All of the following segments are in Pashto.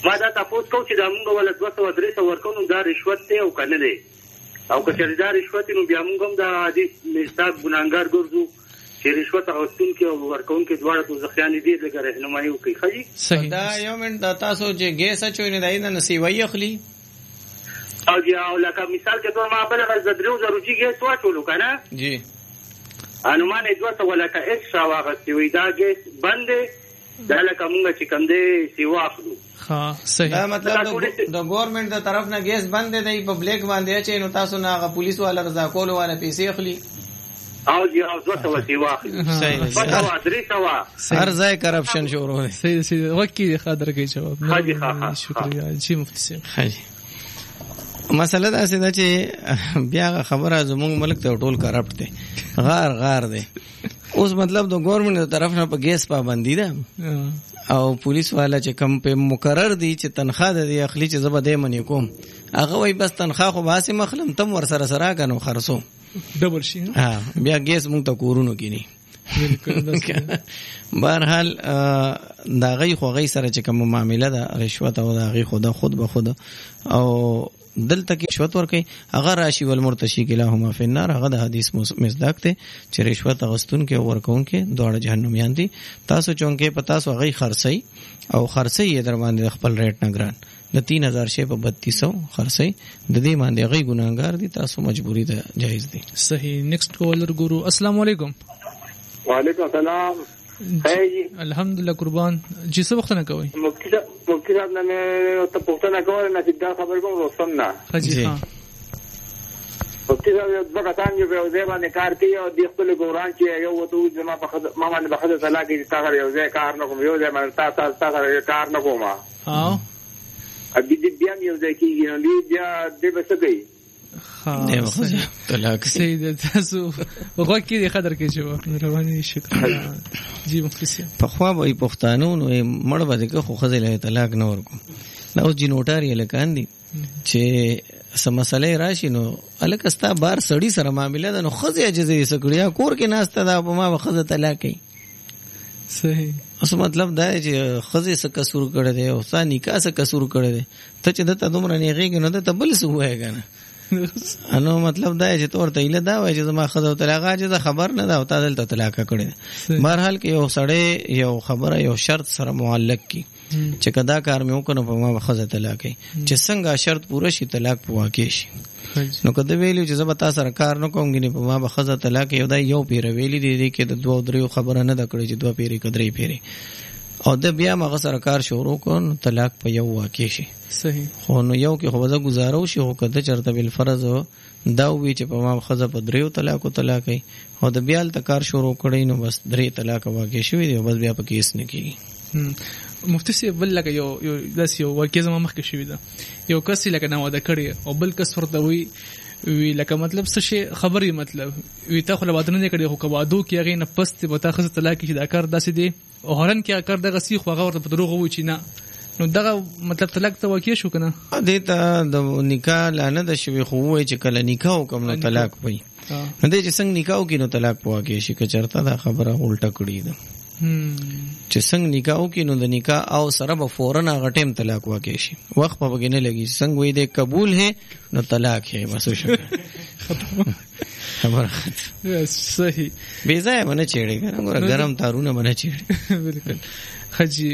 ما دا تاسو کو چې دا موږ ول 200-300 ورکو دا رشوت دی او کنه دی او که چېرې دا رشوت نو بیا موږ هم دا عادي مستاق ګناهګار ګرځو چې رشوت اخیستونکي او ورکوونکي دواړه دوزخیان دي لکه رهنمایي وکړي. ښه صحیح. دا یو منټ دا تاسو چې ګیس اچوئ نو دا نه نصیبایي اخلي او لکه مثال کې تو ما بل غز 3000 چې ګیس واچولو کنه جی انو ما نه 200 ولکه ایکسترا واغستې وي دا ګیس بندې دا لکه مونږ چې کوم دی سیوا اخلو. ها صحیح. دا مطلب د ګورنمنت د طرف نه ګیس بند دی په بلیک باندې چې نو تاسو نه هغه پولیس والا رضا کول والا پیسې اخلي او جی او 200 سیوا اخلي. صحیح. هر ځای کرپشن شروع دی. صحیح وکی خاطر کوي جواب. شکریہ جی مفتی صاحب. حاجی مسله دا سده چې بیا خبره زموږ ملک ته ټول کرپټ دی غار دی. اوس مطلب د ګورنمنت طرف نه په ګیس پابندي ده او پولیس والا چې کم په مقرر دي چې تنخواه د اخلي چې زبر دې منی کوم هغه وای بس تنخواه خو باسي مخلم تم ور سره سره کنو خرڅو ډبل شي. بیا ګیس مونږ ته کورونو کینی. بهرحال دا غي خو غي سره چې کوم معاملې ده رشوت او دا غي خود به خود او دلته کې رشوت ورکي هغه راشي ول مرتشی کلاهما فی النار. هغه د حدیث مصداق ته چې رشوت غستون کې او ورکون کې دوړه جهنميان دي. تاسو چونکه پتا سو غي خرڅي او خرڅي یې در باندې خپل ریټ نه ګران د 3000 شی په 3200 خرڅي د دې باندې غي ګناګار دي. تاسو مجبوری ده جایز دي. صحیح. نیکسٹ کالر ګورو. السلام علیکم. وعلیکم السلام. الحمدلله قربان. جی څه وخت نه کوي مفتی صاحب نه مې ته پوښتنه کوله نه چې دا خبر کوم رستم نه. حاجی ها مفتی صاحب یو بغتان یو ځای باندې کار کوي او د خپل ګوران چې یو وته زما په خدمت ما باندې بخښه طلاق کې تاغه یو ځای کار نه کوم یو ځای باندې تاسو کار نه کوم ها ا دې بیا یو ځای کې نو بیا دې بس کوي. ها طلاق سید تاسو وګورئ کې خطر کې جواب رواني. شکر جی مفتی صاحب. په خوا به پښتانو نو مړ باندې خو خزله طلاق نه ورکو نو جی نوټاری لکان دي چې سم مسئله راشي نو الکستا بار سړی سره معاملې ده نو خزه اجازه یې سکړیا کور کې ناشته دا په ما خزه طلاق کوي. صحیح. اوس مطلب دا چې خزه څه قصور کړی دی او څا نکاح څه قصور کړی دی ته چې د تدومره نیږي نو ته بل څه وایې کنه. انو مطلب دا چې تور ته اله دا وای چې ما خزه طلاق اجازه خبر نه دا او تا دلته طلاق کړی. بهرحال کې یو سړی یو خبره یو شرط سره معلق کی چې کدا کار مې وکړو په ما خزه طلاق کی چې څنګه شرط پوره شي طلاق په واقع شي. نو کده ویلو چې زه به تاسو سره کار نه کوم غني په ما خزه طلاق یو دا یو پیر ویلی دی کې د دوه درې خبره نه د کړی چې دوه پیری کدرې پیری او د بیا مغه سره کار شروع کون طلاق په یو واقع شي. صحیح. خو نو یو کې خو به گزارو شي خو کده چرته بل فرض دا وی چې په ما خزه په دریو طلاق ای او د بیا ل کار شروع کړی نو بس درې طلاق واقع شوی دی بس بیا په کیس نه کیږي. مفتی صاحب بل لکه یو داس یو واقع زما مخکې شوی دا یو کس لکه نو دا کړی او بل کس ورته وی لکه مطلب څه شي خبري مطلب وی ته خو لوادنه نه کړی خو کبادو کې هغه نه پست به تاسو طلاق کې دا کار داسې دی او هرن کې کار دغه سی خو هغه ورته په دروغ وای چې نه نو دغه مطلب طلاق ته واقع شو کنه. دې ته د نکاح لانه د شوی خو وای چې کله نکاح وکم نو طلاق وای نو دې چې څنګه نکاح وکړي نو طلاق واقع شي که چرته دا خبره الټه کړی ده چې څنګه نکاح وکړي نو د نکاح او سره به فورن هغه ټیم طلاق واقع شي وخت په بګینه لګي څنګه وای دې قبول ہے نو طلاق ہے بس شو خبر. صحیح. بے ځای باندې چیړې ګرم ګرم تارونه باندې چیړې. بالکل. حجی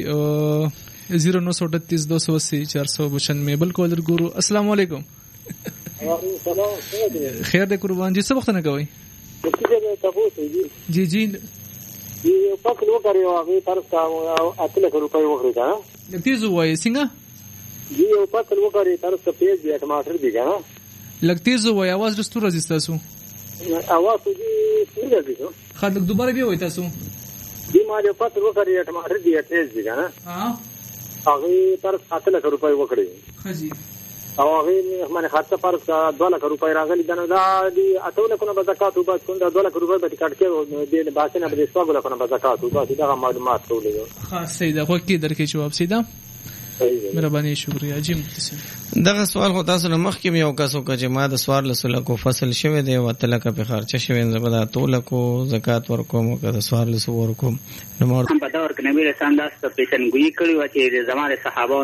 0938 280 495 بل کالر ګورو. السلام علیکم. خیر دې قربان جی څه وخت نه کوي جی جی یو پک لو کړی او هغه طرف ته 8 لک روپۍ وکړی دا لکتیز وای څنګه جی یو پک لو کړی طرف ته پیج دی ټماټر دی کنه لکتیز وای आवाज رستور راځي تاسو आवाज دی څنګه دی خا دوباره به وای تاسو دی ما یو پک لو کړی ټماټر دی پیج دی کنه هغه طرف 8 لک روپۍ وکړی حاجی او هغه باندې خاطه پر 2 لک روپۍ راغلي دنه دا دی 8 لک نه زکات او بس څنګه 2 لک روپۍ به ټیکټ کې د باسنه به 100 لک نه زکات او بس دا معلومات ټولې خاص سیدا خو کې درکې جواب سیدا مهرباني شکریا جی متصل دغه سوال خو تاسو نه مخکې یو کاسو چې ما د سوال لسله کو فصل شوه دی او تلک په خرچه شوه زبدا توله کو زکات ورکوم او د سوال لسو ورکوم نو مور په دا ورک نبی رسول الله صلی الله علیه وسلم پیشنګوئی کړی و چې د زمانه صحابه